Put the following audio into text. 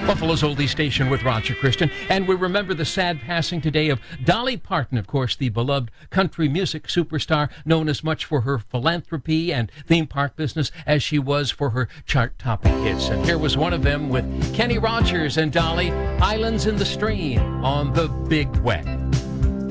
Buffalo's oldie station with Roger Christian, and we remember the sad passing today of Dolly Parton, of course, the beloved country music superstar, known as much for her philanthropy and theme park business as she was for her chart-topping hits. And here was one of them with Kenny Rogers and Dolly, Islands in the Stream on the Big Wet.